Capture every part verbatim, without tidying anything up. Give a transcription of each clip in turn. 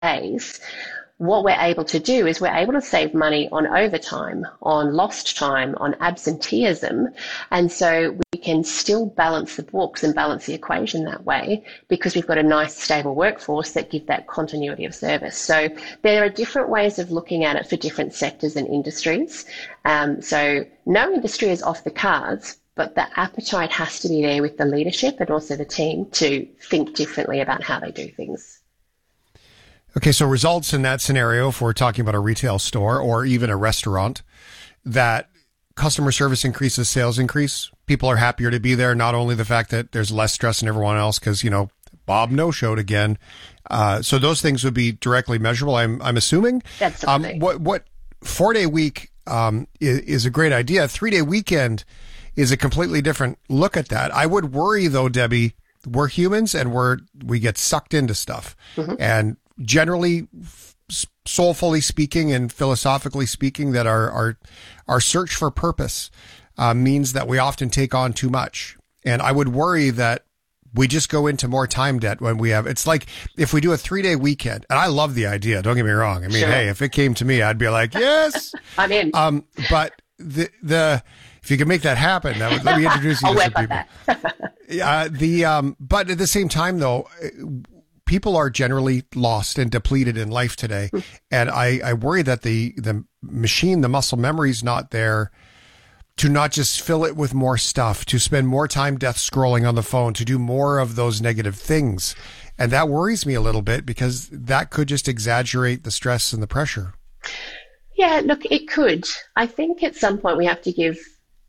days, what we're able to do is we're able to save money on overtime, on lost time, on absenteeism. And so we can still balance the books and balance the equation that way because we've got a nice, stable workforce that give that continuity of service. So there are different ways of looking at it for different sectors and industries. Um, so no industry is off the cards, but the appetite has to be there with the leadership and also the team to think differently about how they do things. Okay, so results in that scenario, if we're talking about a retail store or even a restaurant, that customer service increases, sales increase. People are happier to be there. Not only the fact that there's less stress than everyone else because, you know, Bob no-showed again. Uh, so those things would be directly measurable, I'm I'm assuming. That's um, what what four-day week um, is, is a great idea. Three-day weekend is a completely different look at that. I would worry, though, Debbie, we're humans and we're we get sucked into stuff. Mm-hmm. And generally, soulfully speaking and philosophically speaking, that our our, our search for purpose uh, means that we often take on too much. And I would worry that we just go into more time debt when we have, it's like if we do a three day weekend, and I love the idea, don't get me wrong. I mean, sure. Hey, if it came to me, I'd be like, yes. I'm in. Um, but the, the, if you can make that happen, that would, let me introduce you I'll to some work people. on that. uh, the, um, but at the same time though, people are generally lost and depleted in life today. And I, I worry that the, the machine, the muscle memory is not there to not just fill it with more stuff, to spend more time death scrolling on the phone, to do more of those negative things. And that worries me a little bit because that could just exaggerate the stress and the pressure. Yeah, look, it could. I think at some point we have to give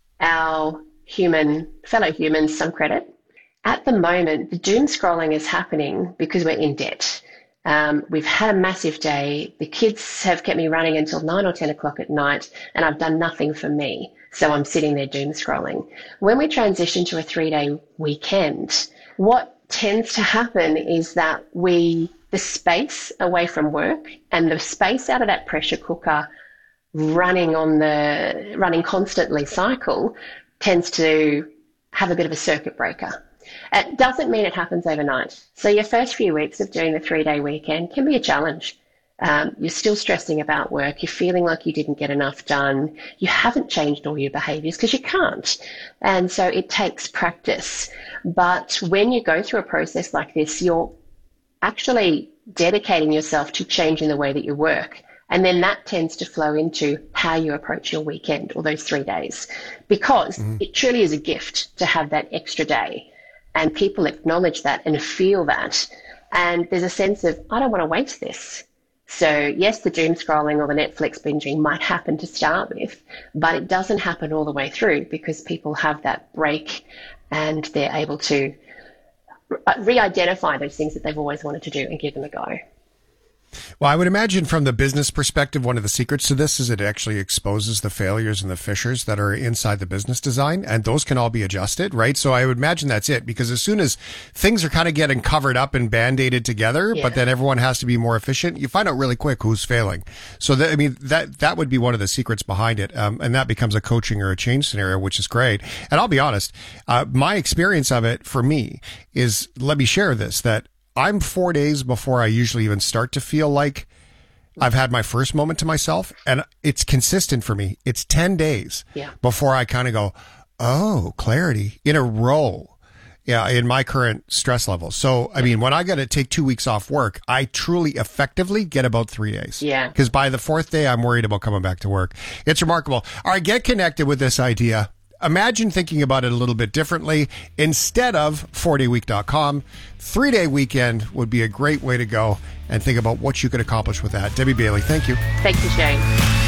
our human, fellow humans some credit. At the moment, the doom scrolling is happening because we're in debt. Um, we've had a massive day. The kids have kept me running until nine or ten o'clock at night, and I've done nothing for me. So I'm sitting there doom scrolling. When we transition to a three-day weekend, what tends to happen is that we, the space away from work and the space out of that pressure cooker running on the, running constantly cycle tends to have a bit of a circuit breaker. It doesn't mean it happens overnight. So your first few weeks of doing the three-day weekend can be a challenge. Um, you're still stressing about work. You're feeling like you didn't get enough done. You haven't changed all your behaviors because you can't. And so it takes practice. But when you go through a process like this, you're actually dedicating yourself to changing the way that you work. And then that tends to flow into how you approach your weekend or those three days, because mm-hmm. it truly is a gift to have that extra day. And people acknowledge that and feel that. And there's a sense of, I don't want to waste this. So yes, the doom scrolling or the Netflix binging might happen to start with, but it doesn't happen all the way through because people have that break and they're able to re-identify those things that they've always wanted to do and give them a go. Well, I would imagine from the business perspective, one of the secrets to this is it actually exposes the failures and the fissures that are inside the business design, and those can all be adjusted, right? So I would imagine that's it, because as soon as things are kind of getting covered up and band-aided together, yeah. but then everyone has to be more efficient, you find out really quick who's failing. So that, I mean, that, that would be one of the secrets behind it. Um, and that becomes a coaching or a change scenario, which is great. And I'll be honest, uh, my experience of it for me is, let me share this, that I'm four days before I usually even start to feel like I've had my first moment to myself, and it's consistent for me. It's ten days yeah. before I kind of go, oh, clarity in a row. Yeah, in my current stress level. So, I mean, when I got to take two weeks off work, I truly effectively get about three days. Yeah. Because by the fourth day, I'm worried about coming back to work. It's remarkable. All right, get connected with this idea. Imagine thinking about it a little bit differently. Instead of four day week dot com, three-day weekend would be a great way to go and think about what you could accomplish with that. Debbie Bailey, thank you. Thank you, Shane.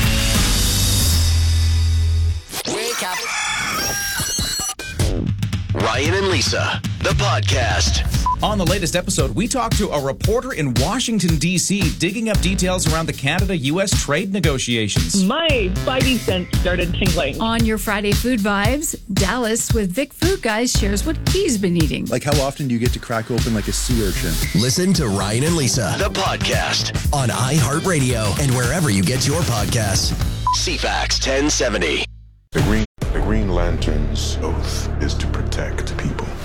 Wake up. Ryan and Lisa, the podcast. On the latest episode, we talk to a reporter in Washington, D C, digging up details around the Canada-U S trade negotiations. My spidey sense started tingling. On your Friday Food Vibes, Dallas with Vic Food Guys shares what he's been eating. Like, how often do you get to crack open like a sea urchin? Listen to Ryan and Lisa, the podcast, on iHeartRadio and wherever you get your podcasts. C FAX ten seventy. The Green, the Green Lantern's oath is to protect people.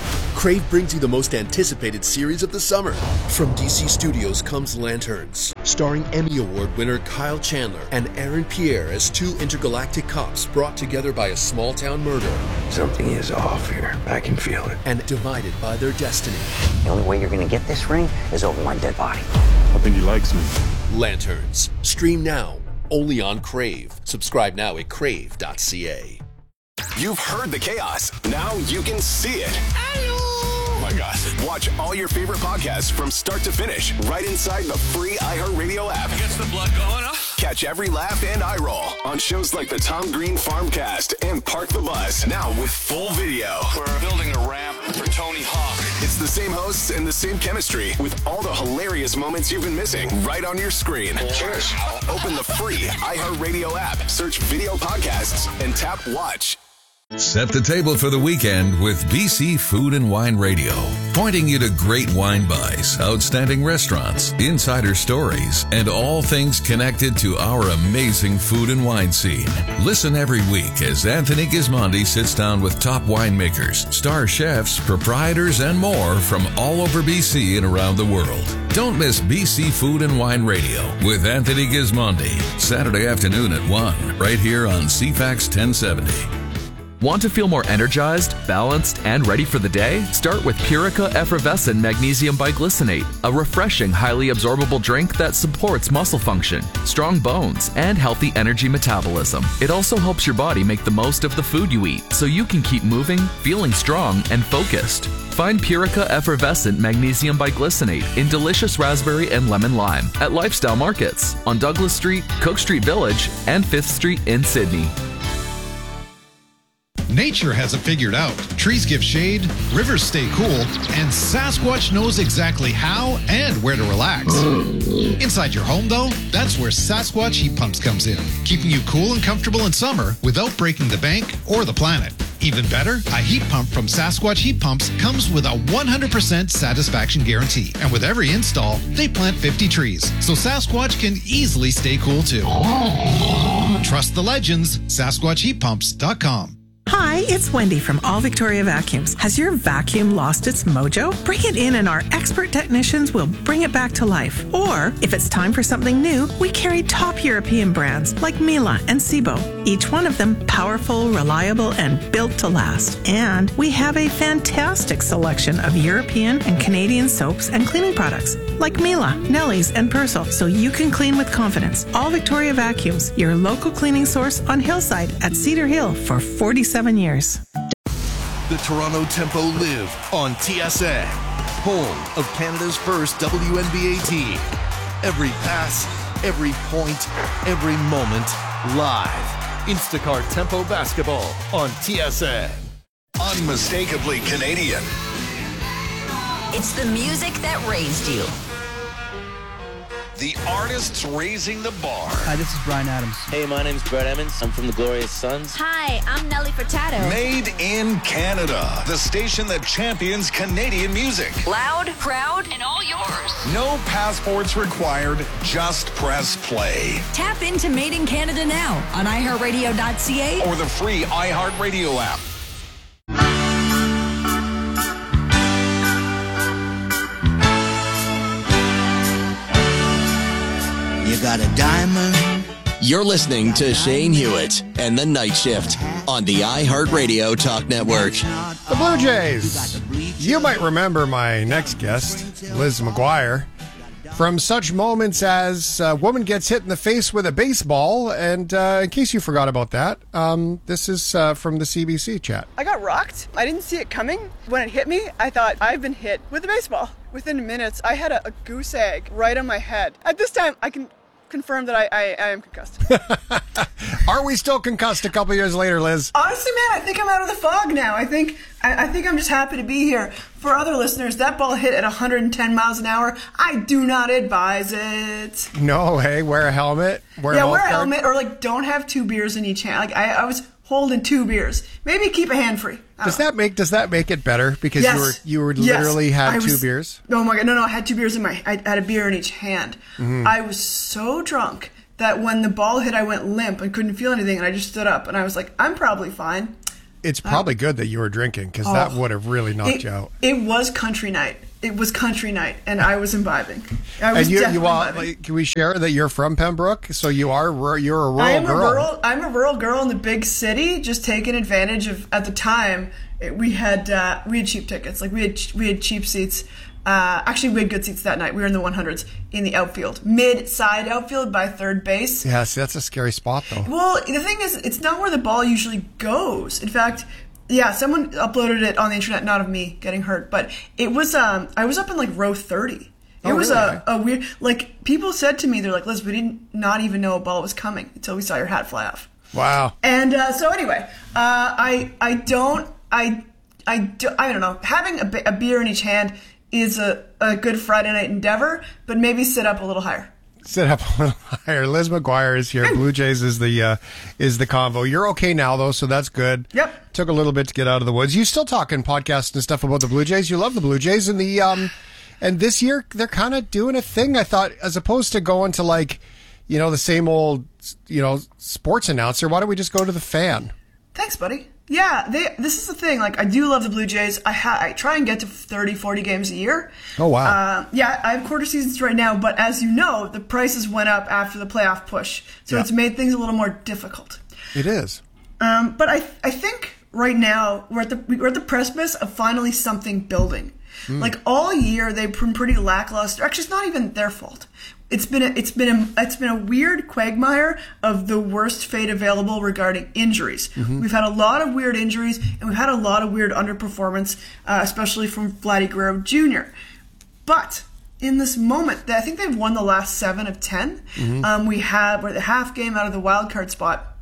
Crave brings you the most anticipated series of the summer. From D C Studios comes Lanterns, starring Emmy Award winner Kyle Chandler and Aaron Pierre as two intergalactic cops brought together by a small-town murder. Something is off here. I can feel it. And divided by their destiny. The only way you're going to get this ring is over my dead body. I think he likes me. Lanterns. Stream now, only on Crave. Subscribe now at crave dot c a. You've heard the chaos. Now you can see it. Oh my gosh. Watch all your favorite podcasts from start to finish right inside the free iHeartRadio app. Gets the blood going, huh? Catch every laugh and eye roll on shows like the Tom Green Farmcast and Park the Bus. Now with full video. We're building a ramp for Tony Hawk. It's the same hosts and the same chemistry with all the hilarious moments you've been missing right on your screen. Cheers. Open the free iHeartRadio app, search video podcasts, and tap watch. Set the table for the weekend with B C Food and Wine Radio, pointing you to great wine buys, outstanding restaurants, insider stories, and all things connected to our amazing food and wine scene. Listen every week as Anthony Gismondi sits down with top winemakers, star chefs, proprietors, and more from all over B C and around the world. Don't miss B C Food and Wine Radio with Anthony Gismondi, Saturday afternoon at one, right here on C FAX ten seventy. Want to feel more energized, balanced, and ready for the day? Start with Purica Effervescent Magnesium Biglycinate, a refreshing, highly absorbable drink that supports muscle function, strong bones, and healthy energy metabolism. It also helps your body make the most of the food you eat, so you can keep moving, feeling strong, and focused. Find Purica Effervescent Magnesium Biglycinate in delicious raspberry and lemon lime at Lifestyle Markets on Douglas Street, Cook Street Village, and fifth Street in Sydney. Nature has it figured out. Trees give shade, rivers stay cool, and Sasquatch knows exactly how and where to relax. Inside your home, though, that's where Sasquatch Heat Pumps comes in, keeping you cool and comfortable in summer without breaking the bank or the planet. Even better, a heat pump from Sasquatch Heat Pumps comes with a one hundred percent satisfaction guarantee. And with every install, they plant fifty trees, so Sasquatch can easily stay cool too. Trust the legends, Sasquatch Heat Pumps dot com. Hi, it's Wendy from All Victoria Vacuums. Has your vacuum lost its mojo? Bring it in and our expert technicians will bring it back to life. Or, if it's time for something new, we carry top European brands like Miele and Sebo. Each one of them powerful, reliable, and built to last. And we have a fantastic selection of European and Canadian soaps and cleaning products like Miele, Nellie's, and Persil, so you can clean with confidence. All Victoria Vacuums, your local cleaning source on Hillside at Cedar Hill for forty-seven years. The Toronto Tempo live on T S N, home of Canada's first W N B A team. Every pass, every point, every moment, live. Instacart Tempo Basketball on T S N. Unmistakably Canadian. It's the music that raised you. The artists raising the bar. Hi, this is Bryan Adams. Hey, my name's Brett Emmons. I'm from the Glorious Sons. Hi, I'm Nelly Furtado. Made in Canada, the station that champions Canadian music. Loud, proud, and all yours. No passports required, just press play. Tap into Made in Canada now on i heart radio dot c a or the free iHeartRadio app. You got a diamond. You're listening to Shane Hewitt and the Night Shift on the iHeartRadio Talk Network. The Blue Jays. You might remember my next guest, Liz McGuire, from such moments as a woman gets hit in the face with a baseball. And uh, in case you forgot about that, um, this is uh, from the C B C chat. I got rocked. I didn't see it coming. When it hit me, I thought, I've been hit with a baseball. Within minutes, I had a, a goose egg right on my head. At this time, I can confirm that I, I, I am concussed. Are we still concussed a couple years later, Liz? Honestly, man, I think I'm out of the fog now. I think I, I think I'm just happy to be here. For other listeners, that ball hit at one hundred ten miles an hour. I do not advise it. No, hey, wear a helmet. Wear yeah, a wear a guard. helmet, or like don't have two beers in each hand. Like I, I was holding two beers. Maybe keep a hand free. Does that make Does that make it better because yes. you were you were literally yes. had was, two beers? Oh my god, no, no, I had two beers in my. I had a beer in each hand. Mm-hmm. I was so drunk that when the ball hit, I went limp and couldn't feel anything, and I just stood up and I was like, I'm probably fine. It's probably um, good that you were drinking because oh, that would have really knocked it, you out. It was country night. It was country night, and I was imbibing. I was and you, definitely you all, imbibing. Like, can we share that you're from Pembroke? So you are you're a rural I am girl. A rural, I'm a rural girl in the big city, just taking advantage of. At the time, it, we had uh, we had cheap tickets. Like we had we had cheap seats. Uh, actually, we had good seats that night. We were in the one hundreds in the outfield, mid-side outfield by third base. Yeah, see, that's a scary spot, though. Well, the thing is, it's not where the ball usually goes. In fact, yeah, someone uploaded it on the internet, not of me getting hurt, but it was. Um, I was up in like row thirty. It oh, was really? a, a weird. Like people said to me, they're like, "Liz, we did not even know a ball was coming until we saw your hat fly off." Wow. And uh, so anyway, uh, I I don't I I do, I don't know. Having a, a beer in each hand is a, a good Friday night endeavor, but maybe sit up a little higher. Sit up a little higher. Liz McGuire is here. Blue Jays is the uh, is the convo. You're okay now, though, so that's good. Yep. Took a little bit to get out of the woods. You still talking podcasts and stuff about the Blue Jays? You love the Blue Jays, and the um, and this year they're kind of doing a thing. I thought, as opposed to going to like, you know, the same old, you know, sports announcer. Why don't we just go to the fan? Thanks, buddy. Yeah, they, this is the thing. Like, I do love the Blue Jays. I, ha- I try and get to thirty, forty games a year. Oh, wow. Uh, yeah, I have quarter seasons right now, but as you know, the prices went up after the playoff push. So yeah. It's made things a little more difficult. It is. Um, but I I think right now we're at the we're at the precipice of finally something building. Mm. Like, all year they've been pretty lackluster. Actually, it's not even their fault. It's been a, it's been a, it's been a weird quagmire of the worst fate available regarding injuries. Mm-hmm. We've had a lot of weird injuries, and we've had a lot of weird underperformance, uh, especially from Vladdy Guerrero Junior But in this moment, I think they've won the last seven of ten. Mm-hmm. Um, we have we're the half game out of the wild card spot,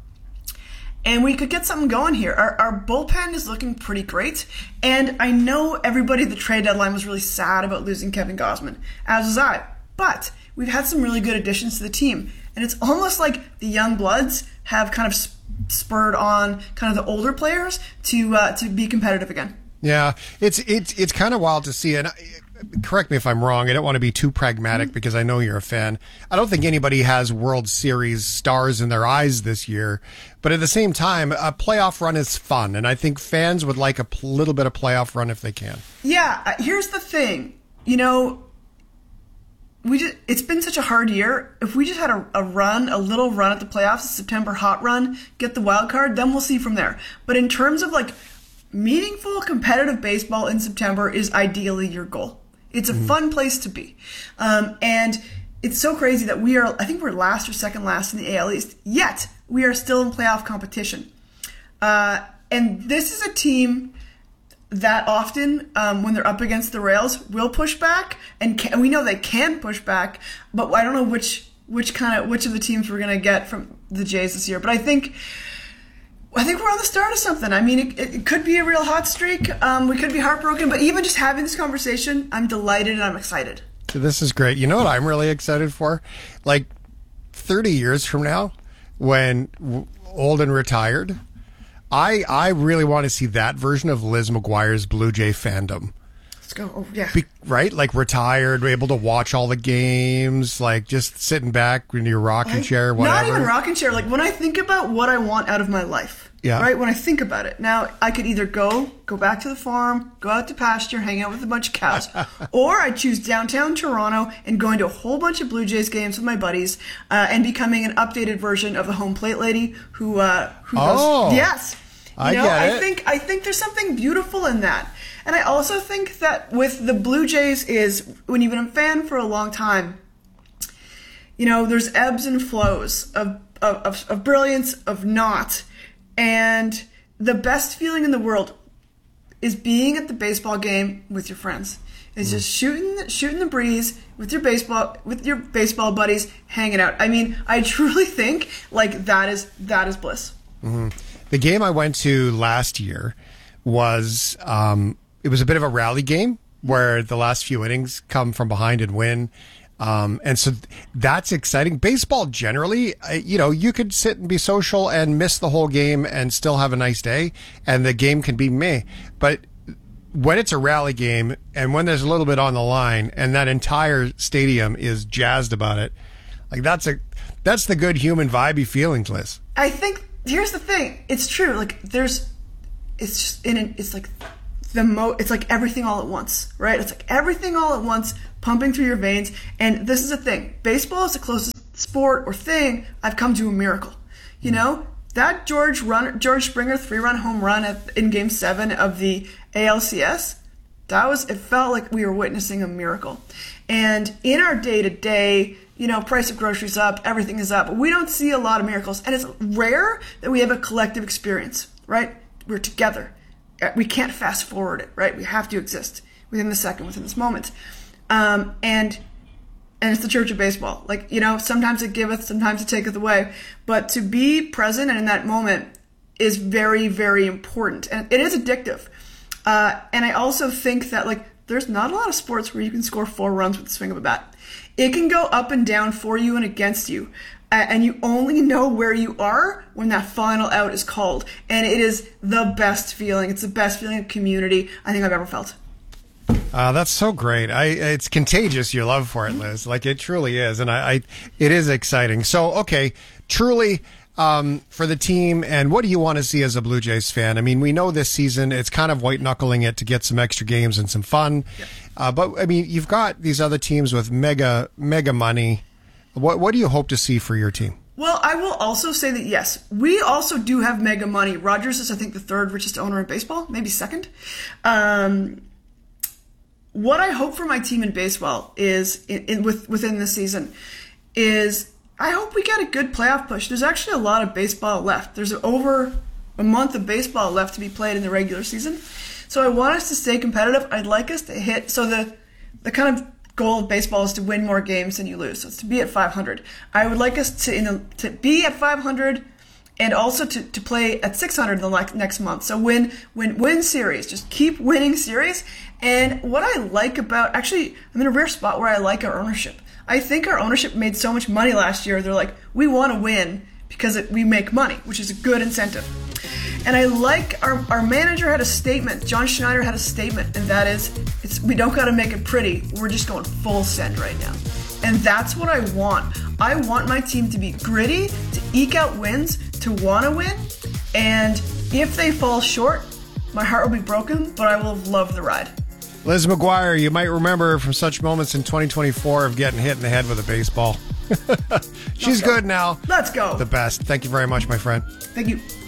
and we could get something going here. Our, our bullpen is looking pretty great, and I know everybody at the trade deadline was really sad about losing Kevin Gausman, as was I. But we've had some really good additions to the team, and it's almost like the young bloods have kind of spurred on kind of the older players to uh, to be competitive again. Yeah, it's it's it's kind of wild to see. And correct me if I'm wrong. I don't want to be too pragmatic mm-hmm. because I know you're a fan. I don't think anybody has World Series stars in their eyes this year, but at the same time, a playoff run is fun, and I think fans would like a little bit of playoff run if they can. Yeah, here's the thing, you know. We just, it's been such a hard year. If we just had a, a run, a little run at the playoffs, a September hot run, get the wild card, then we'll see from there. But in terms of like meaningful competitive baseball in September is ideally your goal. It's a mm-hmm. fun place to be. Um, and it's so crazy that we are, I think we're last or second last in the A L East, yet we are still in playoff competition. Uh, and this is a team that often, um, when they're up against the rails, will push back, and can, we know they can push back. But I don't know which which kind of which of the teams we're gonna get from the Jays this year. But I think I think we're on the start of something. I mean, it, it could be a real hot streak. Um, we could be heartbroken, but even just having this conversation, I'm delighted and I'm excited. This is great. You know what I'm really excited for? Like thirty years from now, when old and retired. I I really want to see that version of Liz McGuire's Blue Jay fandom. Let's go. Oh, yeah. Be, right? Like retired, able to watch all the games, like just sitting back in your rocking I, chair, whatever. Not even rocking chair. Like when I think about what I want out of my life. Yeah. Right? When I think about it. Now, I could either go, go back to the farm, go out to pasture, hang out with a bunch of cows, or I choose downtown Toronto and going to a whole bunch of Blue Jays games with my buddies, uh, and becoming an updated version of the home plate lady who, uh, who oh, goes, yes. You I know, get I it. think I think there's something beautiful in that. And I also think that with the Blue Jays is, when you've been a fan for a long time, you know, there's ebbs and flows of of, of, of brilliance, of not. And the best feeling in the world is being at the baseball game with your friends. It's mm. just shooting shooting the breeze with your baseball with your baseball buddies, hanging out. I mean, I truly think like that is that is bliss. Mm-hmm. The game I went to last year was um, it was a bit of a rally game where the last few innings come from behind and win. Um, and so that's exciting. Baseball generally, uh, you know, you could sit and be social and miss the whole game and still have a nice day, and the game can be meh. But when it's a rally game and when there's a little bit on the line and that entire stadium is jazzed about it, like that's a that's the good human vibey feelings, Liz. I think here's the thing. It's true. Like there's it's just in an, it's like the mo it's like everything all at once, right? It's like everything all at once pumping through your veins. And this is the thing. Baseball is the closest sport or thing I've come to a miracle. You know, that George run George Springer three-run home run at, in game seven of the A L C S, that was it felt like we were witnessing a miracle. And in our day-to-day, you know, price of groceries up, everything is up. We don't see a lot of miracles. And it's rare that we have a collective experience, right? We're together. We can't fast forward it, right? We have to exist within the second, within this moment. Um, and and it's the church of baseball. Like, you know, sometimes it giveth, sometimes it taketh away. But to be present and in that moment is very, very important. And it is addictive. Uh, and I also think that, like, there's not a lot of sports where you can score four runs with the swing of a bat. It can go up and down for you and against you. Uh, and you only know where you are when that final out is called. And it is the best feeling. It's the best feeling of community I think I've ever felt. Uh, that's so great. I, it's contagious, your love for it, Liz. Like, it truly is. And I, I it is exciting. So, okay, truly, um, for the team, and what do you want to see as a Blue Jays fan? I mean, we know this season it's kind of white-knuckling it to get some extra games and some fun. Yeah. Uh, but, I mean, you've got these other teams with mega, mega money. What, what do you hope to see for your team? Well, I will also say that, yes, we also do have mega money. Rogers is, I think, the third richest owner in baseball, maybe second. Um... What I hope for my team in baseball is, in, in with, within this season, is I hope we get a good playoff push. There's actually a lot of baseball left. There's over a month of baseball left to be played in the regular season. So I want us to stay competitive. I'd like us to hit, so the, the kind of goal of baseball is to win more games than you lose. So it's to be at five hundred. I would like us to, in the, to be at five hundred and also to, to play at six hundred the next month. So win, win, win series. Just keep winning series. And what I like about, actually, I'm in a rare spot where I like our ownership. I think our ownership made so much money last year. They're like, we want to win because it, we make money, which is a good incentive. And I like our, our manager had a statement. John Schneider had a statement, and that is, it's, we don't got to make it pretty. We're just going full send right now. And that's what I want. I want my team to be gritty, to eke out wins, to want to win. And if they fall short, my heart will be broken, but I will love the ride. Liz McGuire, you might remember from such moments in twenty twenty-four of getting hit in the head with a baseball. She's good now. Let's go. The best. Thank you very much, my friend. Thank you.